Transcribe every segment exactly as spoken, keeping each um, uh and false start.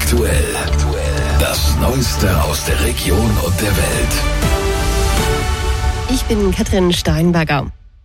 aktuell. Das Neueste aus der Region und der Welt. Ich bin Katrin Steinberger.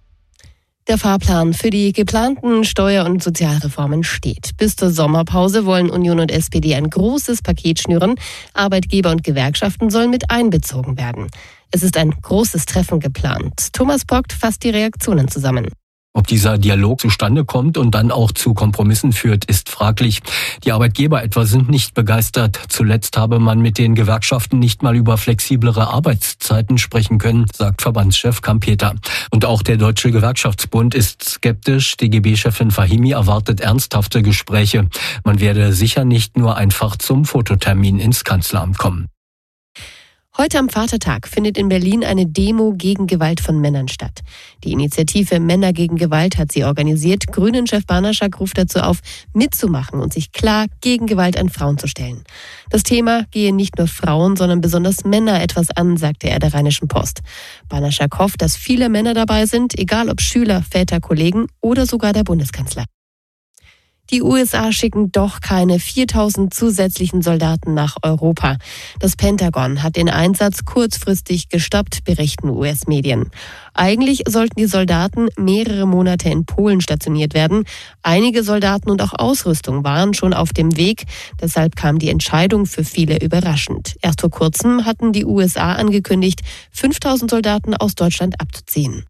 Der Fahrplan für die geplanten Steuer- und Sozialreformen steht. Bis zur Sommerpause wollen Union und S P D ein großes Paket schnüren. Arbeitgeber und Gewerkschaften sollen mit einbezogen werden. Es ist ein großes Treffen geplant. Thomas Poggt fasst die Reaktionen zusammen. Ob dieser Dialog zustande kommt und dann auch zu Kompromissen führt, ist fraglich. Die Arbeitgeber etwa sind nicht begeistert. Zuletzt habe man mit den Gewerkschaften nicht mal über flexiblere Arbeitszeiten sprechen können, sagt Verbandschef Kampeter. Und auch der Deutsche Gewerkschaftsbund ist skeptisch. D G B-Chefin Fahimi erwartet ernsthafte Gespräche. Man werde sicher nicht nur einfach zum Fototermin ins Kanzleramt kommen. Heute am Vatertag findet in Berlin eine Demo gegen Gewalt von Männern statt. Die Initiative Männer gegen Gewalt hat sie organisiert. Grünen-Chef Banaschak ruft dazu auf, mitzumachen und sich klar gegen Gewalt an Frauen zu stellen. Das Thema gehe nicht nur Frauen, sondern besonders Männer etwas an, sagte er der Rheinischen Post. Banaschak hofft, dass viele Männer dabei sind, egal ob Schüler, Väter, Kollegen oder sogar der Bundeskanzler. Die U S A schicken doch keine viertausend zusätzlichen Soldaten nach Europa. Das Pentagon hat den Einsatz kurzfristig gestoppt, berichten U S-Medien. Eigentlich sollten die Soldaten mehrere Monate in Polen stationiert werden. Einige Soldaten und auch Ausrüstung waren schon auf dem Weg. Deshalb kam die Entscheidung für viele überraschend. Erst vor kurzem hatten die U S A angekündigt, fünftausend Soldaten aus Deutschland abzuziehen.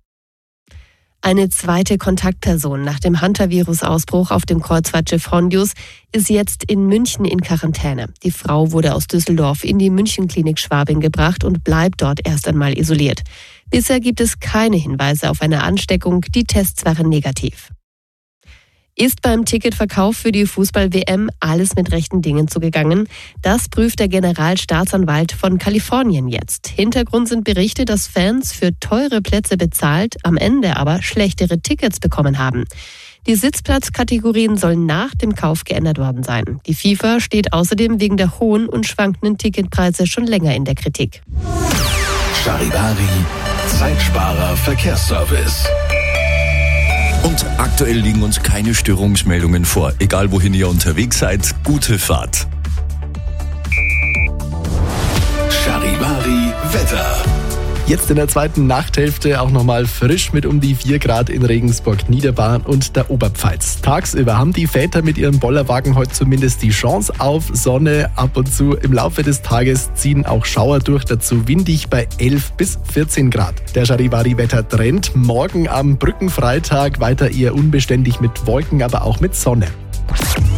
Eine zweite Kontaktperson nach dem Hunter-Virus-Ausbruch auf dem Kreuzfahrtschiff Hondius ist jetzt in München in Quarantäne. Die Frau wurde aus Düsseldorf in die Münchenklinik Schwabing gebracht und bleibt dort erst einmal isoliert. Bisher gibt es keine Hinweise auf eine Ansteckung, die Tests waren negativ. Ist beim Ticketverkauf für die Fußball-W M alles mit rechten Dingen zugegangen? Das prüft der Generalstaatsanwalt von Kalifornien jetzt. Hintergrund sind Berichte, dass Fans für teure Plätze bezahlt, am Ende aber schlechtere Tickets bekommen haben. Die Sitzplatzkategorien sollen nach dem Kauf geändert worden sein. Die FIFA steht außerdem wegen der hohen und schwankenden Ticketpreise schon länger in der Kritik. Charivari, Zeitsparer Verkehrsservice. Und aktuell liegen uns keine Störungsmeldungen vor. Egal wohin ihr unterwegs seid, gute Fahrt. Charivari Wetter. Jetzt in der zweiten Nachthälfte auch nochmal frisch mit um die vier Grad in Regensburg, Niederbayern und der Oberpfalz. Tagsüber haben die Väter mit ihren Bollerwagen heute zumindest die Chance auf Sonne. Ab und zu im Laufe des Tages ziehen auch Schauer durch, dazu windig bei elf bis vierzehn Grad. Der Charivari-Wetter-Trend morgen am Brückenfreitag weiter eher unbeständig mit Wolken, aber auch mit Sonne.